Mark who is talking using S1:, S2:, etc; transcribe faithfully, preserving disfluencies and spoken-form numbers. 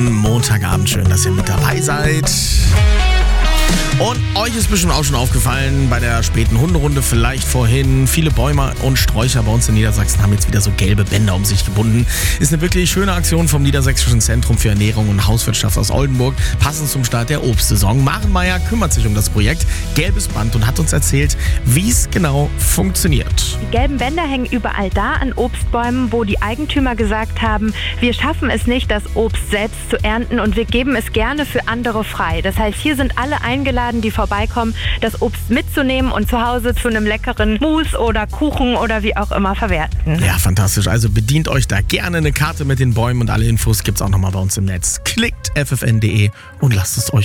S1: Montagabend, schön, dass ihr mit dabei seid. Und euch ist bestimmt auch schon aufgefallen bei der späten Hunderunde, vielleicht vorhin, viele Bäume und Sträucher bei uns in Niedersachsen haben jetzt wieder so gelbe Bänder um sich gebunden. Ist eine wirklich schöne Aktion vom Niedersächsischen Zentrum für Ernährung und Hauswirtschaft aus Oldenburg, passend zum Start der Obstsaison. Maren Meier kümmert sich um das Projekt Gelbes Band und hat uns erzählt, wie es genau funktioniert.
S2: Die gelben Bänder hängen überall da an Obstbäumen, wo die Eigentümer gesagt haben, wir schaffen es nicht, das Obst selbst zu ernten und wir geben es gerne für andere frei. Das heißt, hier sind alle eingeladen, die vorbeikommen, das Obst mitzunehmen und zu Hause zu einem leckeren Mousse oder Kuchen oder wie auch immer verwerten.
S1: Ja, fantastisch. Also bedient euch da gerne eine Karte mit den Bäumen und alle Infos gibt's auch nochmal bei uns im Netz. Klickt f f n punkt d e und lasst es euch